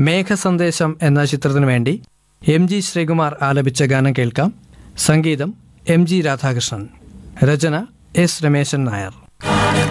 മേഘസന്ദേശം എന്ന ചിത്രത്തിനു വേണ്ടി MG ശ്രീകുമാർ ആലപിച്ച ഗാനം കേൾക്കാം. സംഗീതം MG രാധാകൃഷ്ണൻ, രചന S രമേശൻ നായർ.